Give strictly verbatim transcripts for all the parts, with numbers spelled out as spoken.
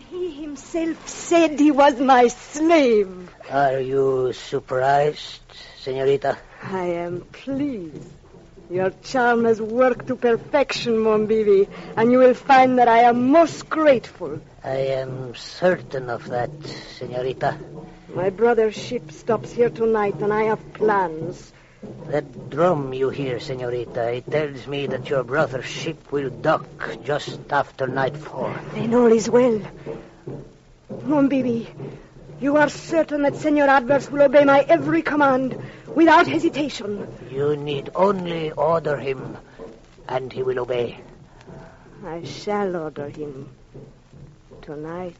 He himself said he was my slave. Are you surprised, señorita? I am pleased. Your charm has worked to perfection, mon Bibi, and you will find that I am most grateful. I am certain of that, señorita. My brother's ship stops here tonight, and I have plans. That drum you hear, señorita, it tells me that your brother's ship will dock just after nightfall. Then all is well. Mon Bibi, you are certain that Senor Adverse will obey my every command without hesitation. You need only order him, and he will obey. I shall order him tonight.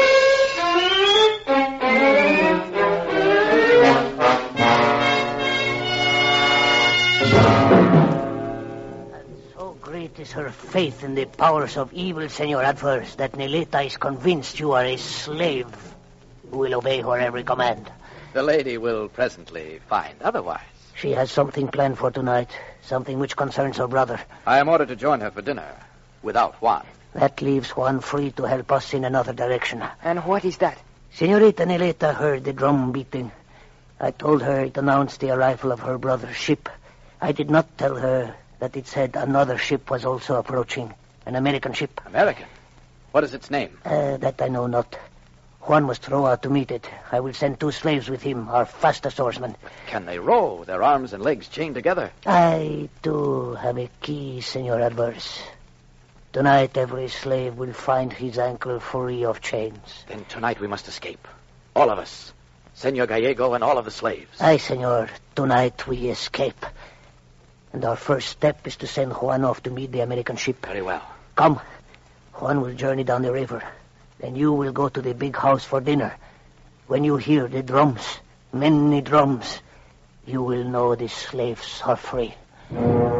Great is her faith in the powers of evil, Senor Adverse, that Neleta is convinced you are a slave who will obey her every command. The lady will presently find otherwise. She has something planned for tonight, something which concerns her brother. I am ordered to join her for dinner, without Juan. That leaves Juan free to help us in another direction. And what is that? Senorita Neleta heard the drum beating. I told her it announced the arrival of her brother's ship. I did not tell her that it said another ship was also approaching, an American ship. American? What is its name? Uh, that I know not. Juan must throw out to meet it. I will send two slaves with him, our fastest oarsmen. But can they row, their arms and legs chained together? I do have a key, Senor Adverse. Tonight every slave will find his ankle free of chains. Then tonight we must escape. All of us. Senor Gallego and all of the slaves. Aye, senor. Tonight we escape. And our first step is to send Juan off to meet the American ship. Very well. Come. Juan will journey down the river. Then you will go to the big house for dinner. When you hear the drums, many drums, you will know the slaves are free.